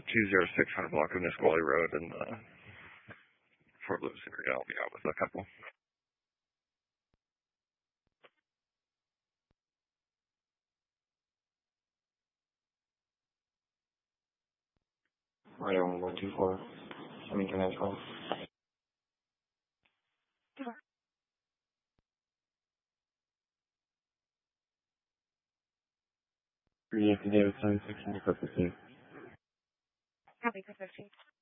20600 block of Nisqually Road in the Fort Lewis area. I'll be out with a couple. Right on 124. International. David 76 for 15. Copy for 15.